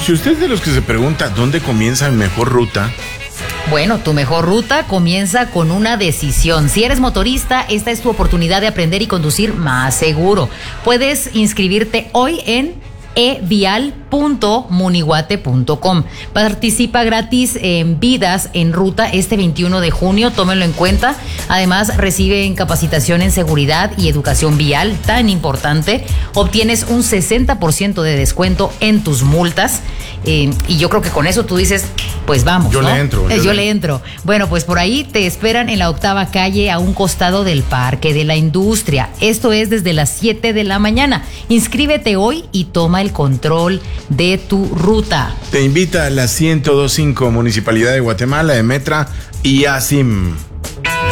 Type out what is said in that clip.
Si usted es de los que se pregunta dónde comienza mi mejor ruta, bueno, tu mejor ruta comienza con una decisión. Si eres motorista, esta es tu oportunidad de aprender y conducir más seguro. Puedes inscribirte hoy en evial.munihuate.com. Participa gratis en Vidas en Ruta este 21 de junio, tómenlo en cuenta. Además, reciben capacitación en seguridad y educación vial, tan importante. Obtienes un 60% de descuento en tus multas. Y yo creo que con eso tú dices, pues vamos, yo ¿no? le entro. Yo le entro. Bueno, pues por ahí te esperan en la 8ª calle, a un costado del Parque de la Industria. Esto es desde las 7 de la mañana. Inscríbete hoy y toma el control de tu ruta. Te invita a la 102.5 Municipalidad de Guatemala, Emetra y ASIM.